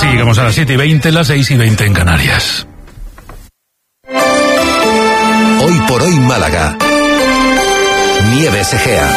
Sí, llegamos a las 7:20, las 6:20 en Canarias. Hoy por hoy Málaga. Nieves Egea.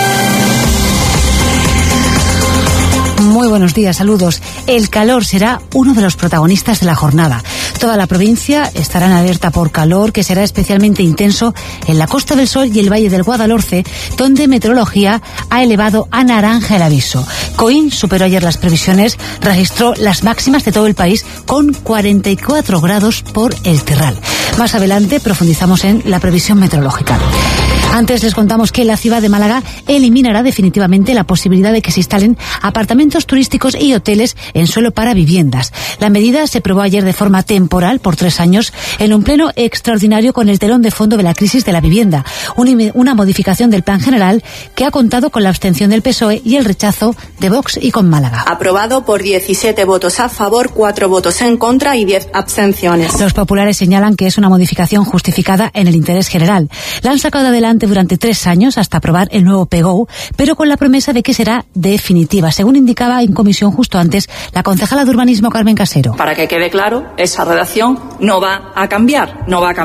Muy buenos días, saludos. El calor será uno de los protagonistas de la jornada. Toda la provincia estará en alerta por calor, que será especialmente intenso en la Costa del Sol y el Valle del Guadalhorce, donde Meteorología ha elevado a naranja el aviso. Coín superó ayer las previsiones, registró las máximas de todo el país con 44 grados por el Terral. Más adelante profundizamos en la previsión meteorológica. Antes les contamos que la ciudad de Málaga eliminará definitivamente la posibilidad de que se instalen apartamentos turísticos y hoteles en suelo para viviendas. La medida se aprobó ayer de forma temporal por 3 años en un pleno extraordinario con el telón de fondo de la crisis de la vivienda. Una modificación del plan general que ha contado con la abstención del PSOE y el rechazo de Vox y Con Málaga. Aprobado por 17 votos a favor, 4 votos en contra y 10 abstenciones. Los populares señalan que es una modificación justificada en el interés general. La han sacado adelante durante 3 años hasta aprobar el nuevo PGO, pero con la promesa de que será definitiva, según indicaba en comisión justo antes la concejala de Urbanismo Carmen Casero. Para que quede claro, esa redacción no va a cambiar.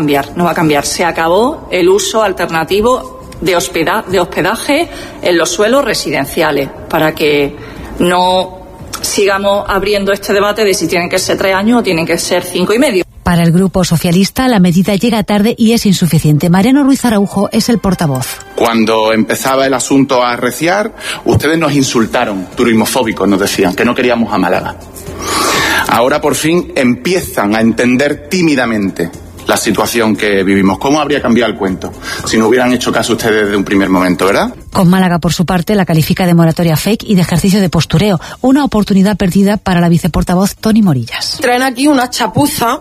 Se acabó el uso alternativo de hospedaje en los suelos residenciales, para que no sigamos abriendo este debate de si tienen que ser 3 años o tienen que ser 5 y medio. Para el Grupo Socialista, la medida llega tarde y es insuficiente. Mariano Ruiz Araujo es el portavoz. Cuando empezaba el asunto a arreciar, ustedes nos insultaron, turismofóbicos nos decían, que no queríamos a Málaga. Ahora por fin empiezan a entender tímidamente la situación que vivimos. ¿Cómo habría cambiado el cuento si no hubieran hecho caso ustedes desde un primer momento, verdad? Con Málaga, por su parte, la califica de moratoria fake y de ejercicio de postureo, una oportunidad perdida para la viceportavoz Toni Morillas. Traen aquí una chapuza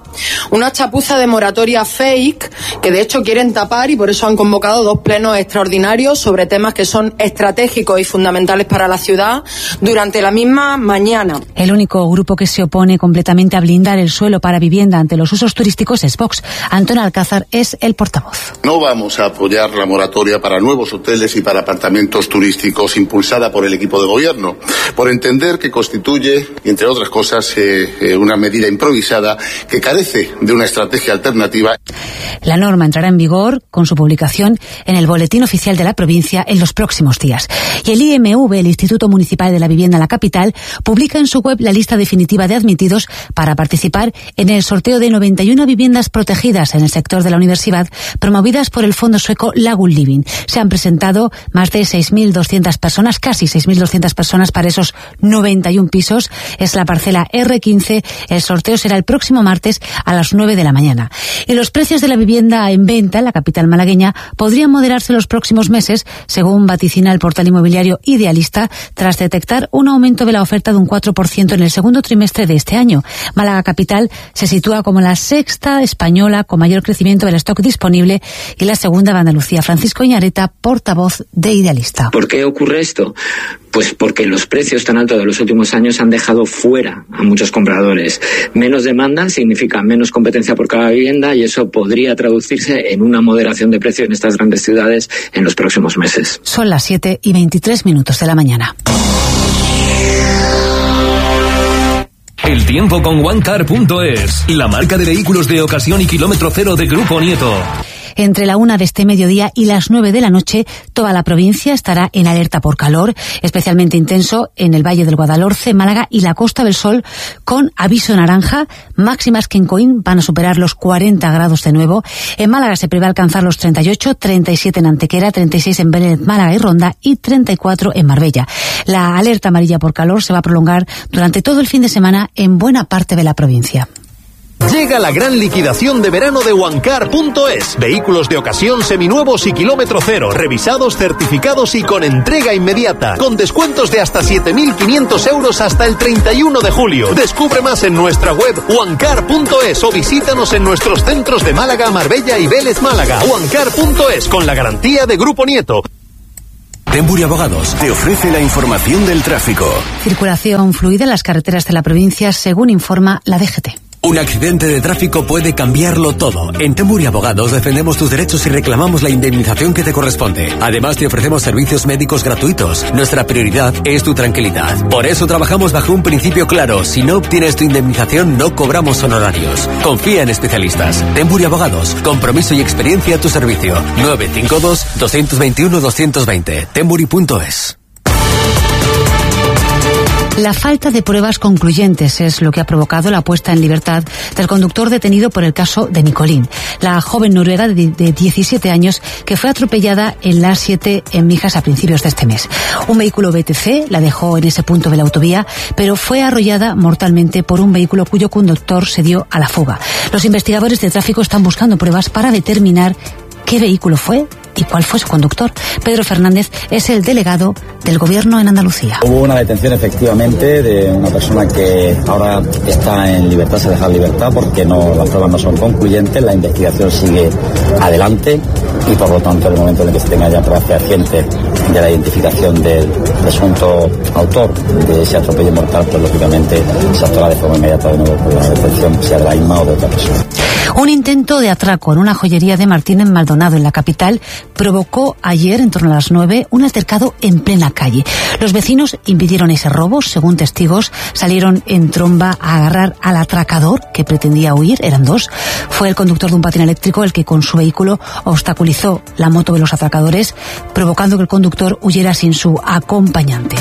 de moratoria fake, que de hecho quieren tapar y por eso han convocado 2 plenos extraordinarios sobre temas que son estratégicos y fundamentales para la ciudad durante la misma mañana. El único grupo que se opone completamente a blindar el suelo para vivienda ante los usos turísticos es Vox. Antonio Alcázar es el portavoz. No vamos a apoyar la moratoria para nuevos hoteles y para apartamentos turísticos impulsada por el equipo de gobierno, por entender que constituye, entre otras cosas, una medida improvisada que carece de una estrategia alternativa. La norma entrará en vigor con su publicación en el Boletín Oficial de la provincia en los próximos días. Y el IMV, el Instituto Municipal de la Vivienda en la capital, publica en su web la lista definitiva de admitidos para participar en el sorteo de 91 viviendas protegidas en el sector de la universidad, promovidas por el fondo sueco Lagun Living. Se han presentado más de 6.200 personas, casi 6.200 personas para esos 91 pisos. Es la parcela R15. El sorteo será el próximo martes a las 9 de la mañana. Y los precios de la vivienda en venta en la capital malagueña podrían moderarse en los próximos meses, según vaticina el portal inmobiliario Idealista, tras detectar un aumento de la oferta de un 4% en el segundo trimestre de este año. Málaga capital se sitúa como la sexta española con mayor crecimiento del stock disponible y la segunda de Andalucía. Francisco Iñareta, portavoz de Idealista. ¿Por qué ocurre esto? Pues porque los precios tan altos de los últimos años han dejado fuera a muchos compradores. Menos demanda significa menos competencia por cada vivienda y eso podría traducirse en una moderación de precio en estas grandes ciudades en los próximos meses. Son las 7:23 de la mañana. El tiempo con OneCar.es, la marca de vehículos de ocasión y kilómetro cero de Grupo Nieto. Entre la 1 de este mediodía y las 9 de la noche, toda la provincia estará en alerta por calor, especialmente intenso en el Valle del Guadalhorce, Málaga y la Costa del Sol, con aviso naranja. Máximas que en Coín van a superar los 40 grados de nuevo. En Málaga se prevé alcanzar los 38, 37 en Antequera, 36 en Vélez, Málaga y Ronda y 34 en Marbella. La alerta amarilla por calor se va a prolongar durante todo el fin de semana en buena parte de la provincia. Llega la gran liquidación de verano de OneCar.es. Vehículos de ocasión seminuevos y kilómetro cero, revisados, certificados y con entrega inmediata. Con descuentos de hasta 7.500 euros hasta el 31 de julio. Descubre más en nuestra web OneCar.es o visítanos en nuestros centros de Málaga, Marbella y Vélez, Málaga. OneCar.es, con la garantía de Grupo Nieto. Tempuri Abogados te ofrece la información del tráfico. Circulación fluida en las carreteras de la provincia, según informa la DGT. Un accidente de tráfico puede cambiarlo todo. En Temuri Abogados defendemos tus derechos y reclamamos la indemnización que te corresponde. Además, te ofrecemos servicios médicos gratuitos. Nuestra prioridad es tu tranquilidad. Por eso trabajamos bajo un principio claro. Si no obtienes tu indemnización, no cobramos honorarios. Confía en especialistas. Temuri Abogados. Compromiso y experiencia a tu servicio. 952-221-220. Temuri.es. La falta de pruebas concluyentes es lo que ha provocado la puesta en libertad del conductor detenido por el caso de Nicolín, la joven noruega de 17 años que fue atropellada en la A7 en Mijas a principios de este mes. Un vehículo BTC la dejó en ese punto de la autovía, pero fue arrollada mortalmente por un vehículo cuyo conductor se dio a la fuga. Los investigadores de tráfico están buscando pruebas para determinar qué vehículo fue y cuál fue su conductor. Pedro Fernández es el delegado del Gobierno en Andalucía. Hubo una detención efectivamente de una persona que ahora está en libertad, se deja en libertad porque las pruebas no son concluyentes, la investigación sigue adelante y por lo tanto en el momento en el que se tenga ya pruebas fehacientes de la identificación del presunto autor de ese atropello mortal, pues lógicamente se actuará de forma inmediata de nuevo por la detención, sea de la misma o de otra persona. Un intento de atraco en una joyería de Martínez Maldonado en la capital provocó ayer, en torno a las 9, un altercado en plena calle. Los vecinos impidieron ese robo. Según testigos, salieron en tromba a agarrar al atracador que pretendía huir. Eran dos. Fue el conductor de un patín eléctrico el que con su vehículo obstaculizó la moto de los atracadores, provocando que el conductor huyera sin su acompañante.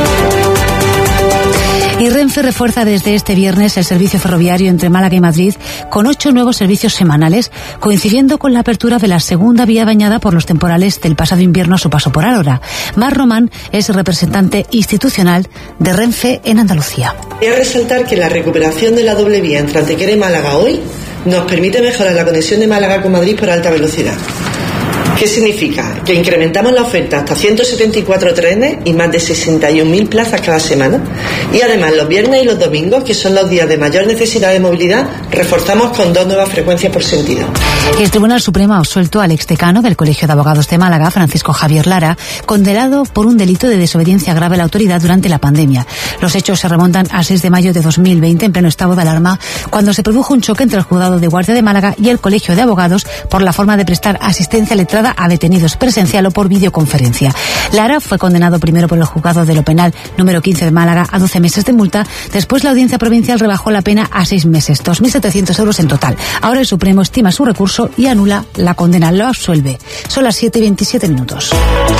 Y Renfe refuerza desde este viernes el servicio ferroviario entre Málaga y Madrid con 8 nuevos servicios semanales, coincidiendo con la apertura de la segunda vía dañada por los temporales del pasado invierno a su paso por Álora. Mar Román es representante institucional de Renfe en Andalucía. Voy a resaltar que la recuperación de la doble vía entre Antequera y Málaga hoy nos permite mejorar la conexión de Málaga con Madrid por alta velocidad. ¿Qué significa? Que incrementamos la oferta hasta 174 trenes y más de 61.000 plazas cada semana. Y además los viernes y los domingos, que son los días de mayor necesidad de movilidad, reforzamos con 2 nuevas frecuencias por sentido. El Tribunal Supremo ha absuelto al exdecano del Colegio de Abogados de Málaga, Francisco Javier Lara, condenado por un delito de desobediencia grave a la autoridad durante la pandemia. Los hechos se remontan al 6 de mayo de 2020, en pleno estado de alarma, cuando se produjo un choque entre el Juzgado de Guardia de Málaga y el Colegio de Abogados por la forma de prestar asistencia letrada a detenidos presencial o por videoconferencia. Lara fue condenado primero por el Juzgado de lo Penal número 15 de Málaga a 12 meses de multa. Después la Audiencia Provincial rebajó la pena a 6 meses, 2.700 euros en total. Ahora el Supremo estima su recurso y anula la condena, lo absuelve. Son las 7:27 minutos.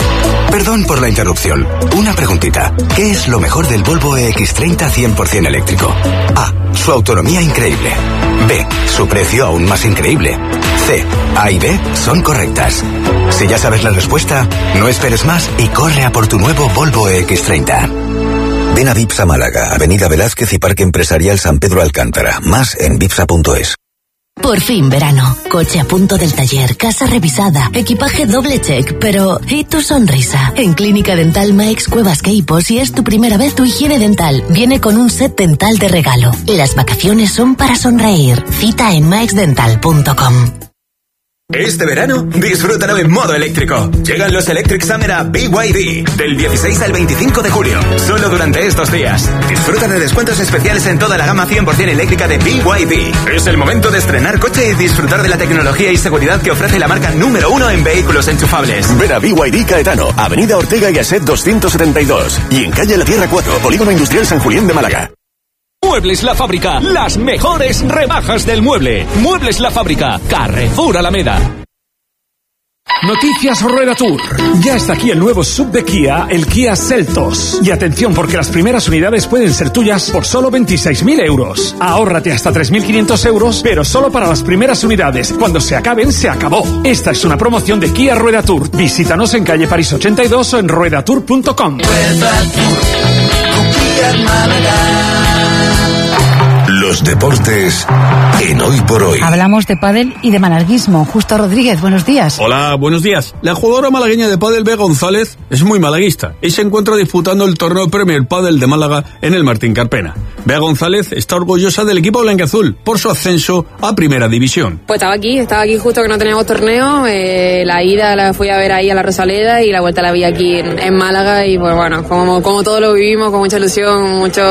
Perdón por la interrupción. Una preguntita. ¿Qué es lo mejor del Volvo EX30 100% eléctrico? A. Su autonomía increíble. B. Su precio aún más increíble. C. A y B son correctas. Si ya sabes la respuesta, no esperes más y corre a por tu nuevo Volvo EX30. Ven a Vipsa Málaga, Avenida Velázquez y Parque Empresarial San Pedro Alcántara. Más en vipsa.es. Por fin verano. Coche a punto del taller, casa revisada, equipaje doble check, pero ¿y tu sonrisa? En Clínica Dental Maix Cuevas Queipo, si es tu primera vez, tu higiene dental viene con un set dental de regalo. Las vacaciones son para sonreír. Cita en maixdental.com. Este verano, disfrútalo en modo eléctrico. Llegan los Electric Summer a BYD, del 16 al 25 de julio, solo durante estos días. Disfruta de descuentos especiales en toda la gama 100% eléctrica de BYD. Es el momento de estrenar coche y disfrutar de la tecnología y seguridad que ofrece la marca número 1 en vehículos enchufables. Ven a BYD Caetano, Avenida Ortega y Gasset 272 y en calle La Tierra 4, Polígono Industrial San Julián de Málaga. Muebles La Fábrica, las mejores rebajas del mueble. Muebles La Fábrica, Carrefour Alameda. Noticias Rueda Tour. Ya está aquí el nuevo sub de Kia, el Kia Seltos. Y atención, porque las primeras unidades pueden ser tuyas por solo 26.000 euros. Ahórrate hasta 3.500 euros, pero solo para las primeras unidades. Cuando se acaben, se acabó. Esta es una promoción de Kia Rueda Tour. Visítanos en calle París 82 o en ruedatour.com. Rueda Tour, con Kia Málaga. Los deportes en Hoy por Hoy. Hablamos de pádel y de malaguismo. Justo Rodríguez, buenos días. Hola, buenos días. La jugadora malagueña de pádel Bea González es muy malaguista y se encuentra disputando el torneo Premier Pádel de Málaga en el Martín Carpena. Bea González está orgullosa del equipo blanquiazul por su ascenso a Primera División. Pues estaba aquí justo que no teníamos torneo. La ida la fui a ver ahí a la Rosaleda y la vuelta la vi aquí en Málaga y pues bueno, como todo lo vivimos con mucha ilusión, mucho